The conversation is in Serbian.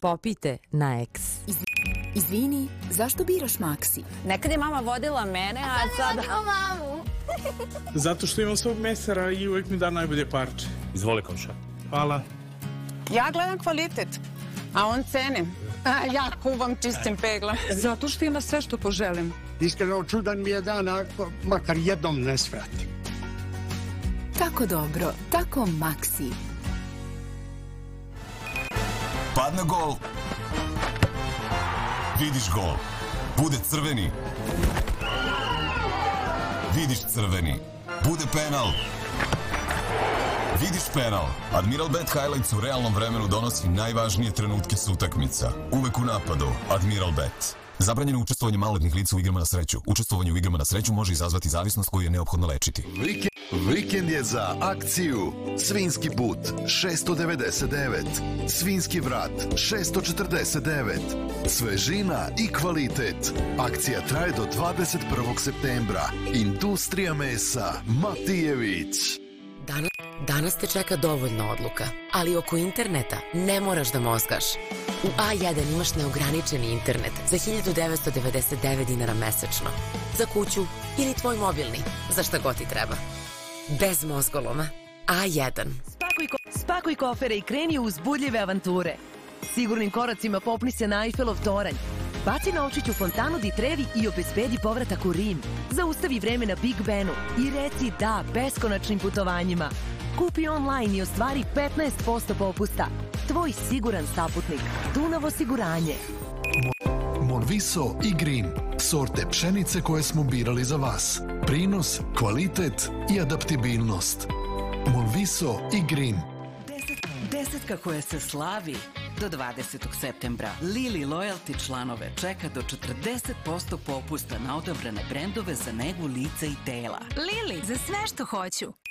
Popijte na X. Izvini, zašto biraš Maxi? Nekad je mama vodila mene, a sada... mamu. Zato što imam svog mesara i uvek mi da najbolje parče. Izvoli, komša. Hvala. Ja gledam kvalitet, a on cene. Ja kuvam čistim peglom. Zato što ima sve što poželim. Iskreno, čudan mi je dan, ako makar jednom ne svratim. Tako dobro, tako Maxi. Padne gol. Vidiš gol. Bude crveni. Vidiš crveni. Bude penal. Vidiš penal. Admiral Bet Highlights u realnom vremenu donosi najvažnije trenutke s utakmica. Uvek u napadu. Admiral Bet. Zabranjeno učestvovanje maloletnih lica u igrama na sreću. Učestvovanje u igrama na sreću može izazvati zavisnost koju je neophodno lečiti. Vikend je za akciju. Svinjski but 699, svinjski vrat 649, svežina i kvalitet. Akcija traje do 21. septembra. Industrija mesa Matijević. Danas te čeka dovoljno odluka, ali oko interneta ne moraš da mozgaš. U A1 imaš neograničeni internet za 1999 dinara mesečno. Za kuću ili tvoj mobilni, za šta god ti treba. Bez mozgoloma. A1. Spakuj kofere i kreni u uzbudljive avanture. Sigurnim koracima popni se na Eiffelov toranj. Baci novčić u fontanu di Trevi i obezbedi povratak u Rim. Zaustavi vreme na Big Benu i reci da beskonačnim putovanjima. Kupi online i ostvari 15% popusta. Tvoj siguran saputnik. Dunav osiguranje. Monviso i Green. Sorte pšenice koje smo birali za vas. Prinos, kvalitet i adaptibilnost. Monviso i Green. Desetka koja se slavi do 20. septembra. Lili Loyalty članove čeka do 40% popusta na odabrane brendove za negu lica i tela. Lili, za sve što hoću.